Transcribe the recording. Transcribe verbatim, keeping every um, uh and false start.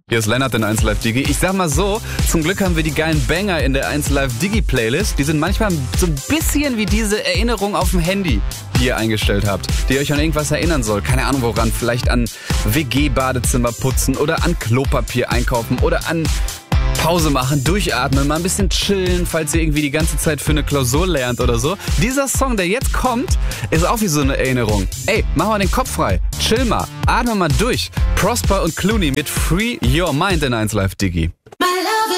Hier ist Lennart in eins Live Digi. Ich sag mal so, zum Glück haben wir die geilen Banger in der eins Live Digi Playlist. Die sind manchmal so ein bisschen wie diese Erinnerung auf dem Handy, die ihr eingestellt habt, die euch an irgendwas erinnern soll. Keine Ahnung woran, vielleicht an W G-Badezimmer putzen oder an Klopapier einkaufen oder an Pause machen, durchatmen, mal ein bisschen chillen, falls ihr irgendwie die ganze Zeit für eine Klausur lernt oder so. Dieser Song, der jetzt kommt, ist auch wie so eine Erinnerung. Ey, mach mal den Kopf frei, chill mal, atme mal durch. Prosper und Clooney mit Free Your Mind in eins Live Digi.